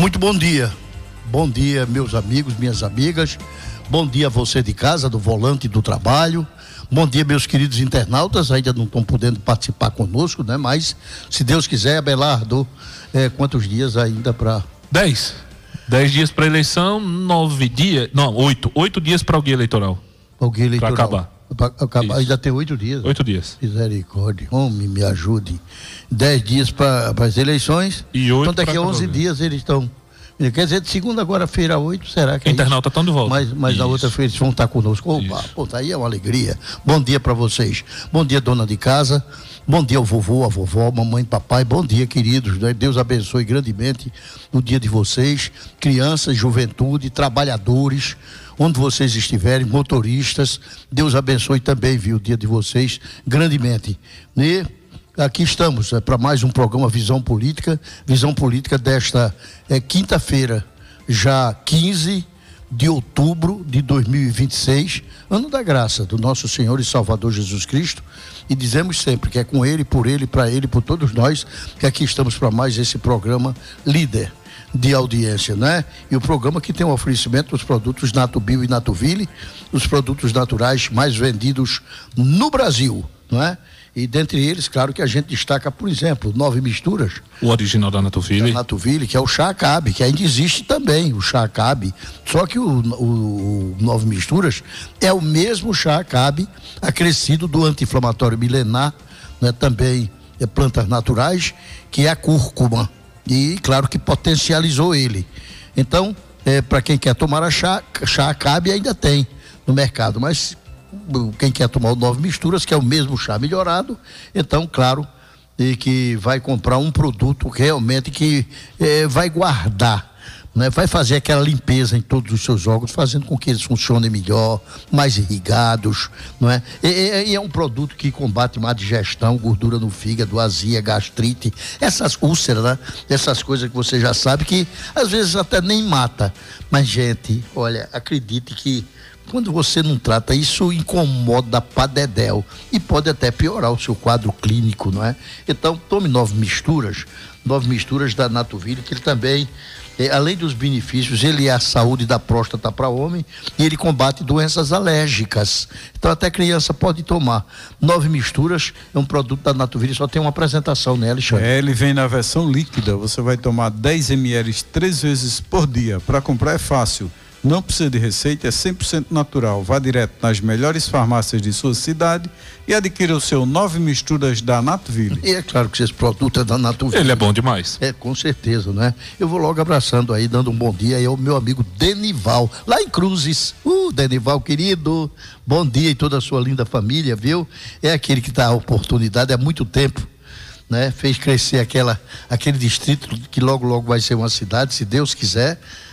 Muito bom dia. Bom dia, meus amigos, minhas amigas. Bom dia a você de casa, do volante do trabalho. Bom dia, meus queridos internautas. Ainda não estão podendo participar conosco, né? Mas, se Deus quiser, Abelardo, quantos dias ainda para... 10 dias para eleição, 9 dias, não, 8 dias para o guia eleitoral. O guia eleitoral. Para acabar. Ainda tem 8 dias. 8 dias. Misericórdia. Homem, me ajude. 10 dias para as eleições. E 8 então daqui a 11 dias eles estão... Quer dizer, de segunda agora-feira a 8, será que internauta estão de volta. Mas na outra feira eles vão estar conosco. Opa, pô, aí é uma alegria. Bom dia para vocês. Bom dia, dona de casa. Bom dia ao vovô, à vovó, mamãe, papai. Bom dia, queridos. Deus abençoe grandemente o dia de vocês. Crianças, juventude, trabalhadores, onde vocês estiverem, motoristas. Deus abençoe também, viu, o dia de vocês grandemente. E aqui estamos para mais um programa Visão Política desta quinta-feira, já 15 de outubro de 2026, ano da graça do nosso Senhor e Salvador Jesus Cristo, e dizemos sempre que é com Ele, por Ele, para Ele, por todos nós, que aqui estamos para mais esse programa líder de audiência, né? E o programa que tem o oferecimento dos produtos Natubio e Natuville, os produtos naturais mais vendidos no Brasil, não é? E dentre eles, claro que a gente destaca, por exemplo, 9 Misturas. O original da Natuville. Da Natuville, que é o chá Acabe, que ainda existe também, o chá Acabe. Só que o 9 Misturas é o mesmo chá Acabe, acrescido do anti-inflamatório milenar, né? Também plantas naturais, que é a cúrcuma. E claro que potencializou ele. Então, para quem quer tomar chá Acabe ainda tem no mercado, mas quem quer tomar o 9 Misturas, que é o mesmo chá melhorado, então, claro, que vai comprar um produto realmente que vai guardar, né? Vai fazer aquela limpeza em todos os seus órgãos, fazendo com que eles funcionem melhor, mais irrigados, não é? E é um produto que combate má digestão, gordura no fígado, azia, gastrite, essas úlceras, né? Essas coisas que você já sabe que às vezes até nem mata. Mas, gente, olha, acredite que quando você não trata, isso incomoda pra dedéu e pode até piorar o seu quadro clínico, não é? Então, tome 9 Misturas da Natuville, que ele também, além dos benefícios, ele é a saúde da próstata para homem e ele combate doenças alérgicas. Então, até criança pode tomar. 9 Misturas é um produto da Natuville, só tem uma apresentação, né, Alexandre? Ele vem na versão líquida, você vai tomar 10 ml 3 vezes por dia. Para comprar é fácil. Não precisa de receita, é 100% natural. Vá direto nas melhores farmácias de sua cidade e adquira o seu 9 Misturas da Natuville. E é claro que esse produto é da Natuville. Ele é bom demais. Com certeza, né? Eu vou logo abraçando aí, dando um bom dia aí ao meu amigo Denival, lá em Cruzes. Denival, querido, bom dia e toda a sua linda família, viu? É aquele que dá a oportunidade há muito tempo, né? Fez crescer aquele distrito que logo vai ser uma cidade, se Deus quiser.